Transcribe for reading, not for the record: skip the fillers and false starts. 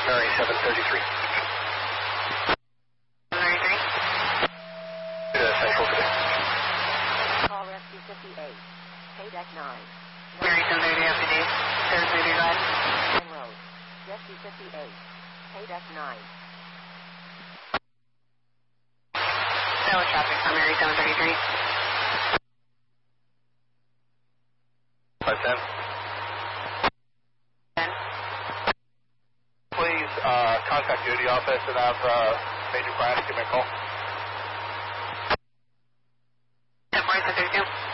Mary 733. 733. Central today. Call Rescue 58. Paydeck 9. Mary 733 after Dave. 735. Road. Rescue 58. Paydeck 9. No traffic on Mary 733. 510. 10. Please contact duty office and have Major Brian give me a call. 10 732.